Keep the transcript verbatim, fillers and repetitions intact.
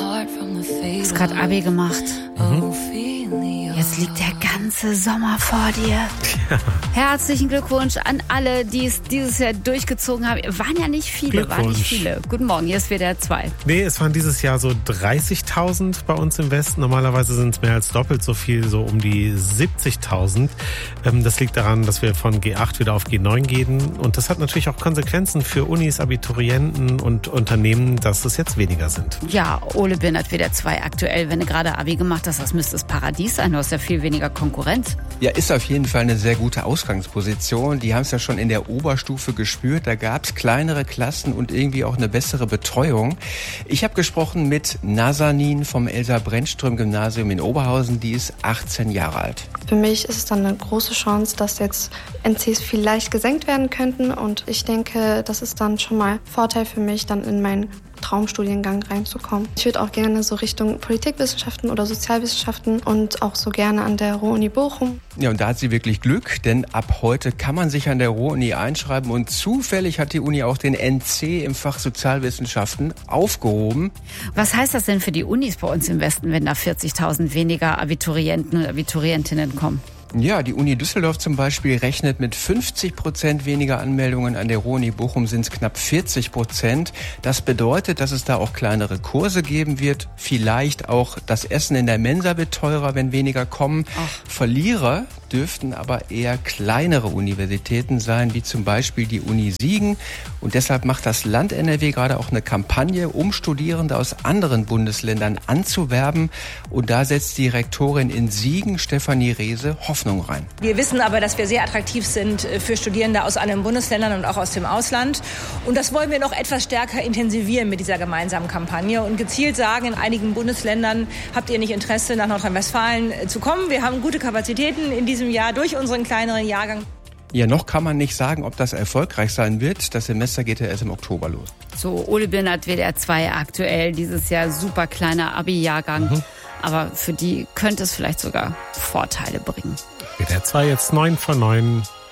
Hast gerade Abi gemacht. Mhm. Jetzt liegt der ganze Sommer vor dir. Ja. Herzlichen Glückwunsch an alle, die es dieses Jahr durchgezogen haben. Waren ja nicht viele, waren nicht viele. Guten Morgen, hier ist W D R zwei. Nee, es waren dieses Jahr so dreißigtausend bei uns im Westen. Normalerweise sind es mehr als doppelt so viel, so um die siebzigtausend. Das liegt daran, dass wir von G acht wieder auf G neun gehen. Und das hat natürlich auch Konsequenzen für Unis, Abiturienten und Unternehmen, dass es jetzt weniger sind. Ja, Ole Birnert, W D R zwei aktuell. Wenn du gerade Abi gemacht hast, das müsste das Paradies sein. Du hast ja viel weniger Konkurrenz. Ja, ist auf jeden Fall eine sehr gute Ausgangsposition. Die haben es ja schon in der Oberstufe gespürt. Da gab es kleinere Klassen und irgendwie auch eine bessere Betreuung. Ich habe gesprochen mit Nazanin vom Elsa-Brennström-Gymnasium in Oberhausen. Die ist achtzehn Jahre alt. Für mich ist es dann eine große Chance, dass jetzt N Cs vielleicht gesenkt werden könnten. Und ich denke, das ist dann schon mal Vorteil für mich, dann in meinen Traumstudiengang reinzukommen. Ich würde auch gerne so Richtung Politikwissenschaften oder Sozialwissenschaften und auch so gerne an der Ruhr-Uni Bochum. Ja, und da hat sie wirklich Glück, denn ab heute kann man sich an der Ruhr-Uni einschreiben und zufällig hat die Uni auch den N C im Fach Sozialwissenschaften aufgehoben. Was heißt das denn für die Unis bei uns im Westen, wenn da vierzigtausend weniger Abiturienten und Abiturientinnen kommen? Ja, die Uni Düsseldorf zum Beispiel rechnet mit fünfzig Prozent weniger Anmeldungen. An der Ruhr-Uni Bochum sind es knapp vierzig Prozent. Das bedeutet, dass es da auch kleinere Kurse geben wird. Vielleicht auch das Essen in der Mensa wird teurer, wenn weniger kommen. Ach. Verlierer dürften aber eher kleinere Universitäten sein, wie zum Beispiel die Uni Siegen. Und deshalb macht das Land N R W gerade auch eine Kampagne, um Studierende aus anderen Bundesländern anzuwerben. Und da setzt die Rektorin in Siegen, Stefanie Rehse, Hoffnung rein. Wir wissen aber, dass wir sehr attraktiv sind für Studierende aus anderen Bundesländern und auch aus dem Ausland. Und das wollen wir noch etwas stärker intensivieren mit dieser gemeinsamen Kampagne und gezielt sagen, in einigen Bundesländern habt ihr nicht Interesse, nach Nordrhein-Westfalen zu kommen. Wir haben gute Kapazitäten in diesem Jahr durch unseren kleineren Jahrgang. Ja, noch kann man nicht sagen, ob das erfolgreich sein wird. Das Semester geht ja erst im Oktober los. So, Ole Birnert, W D R zwei aktuell, dieses Jahr super kleiner Abi-Jahrgang. Mhm. Aber für die könnte es vielleicht sogar Vorteile bringen. W D R zwei jetzt neun vor neun.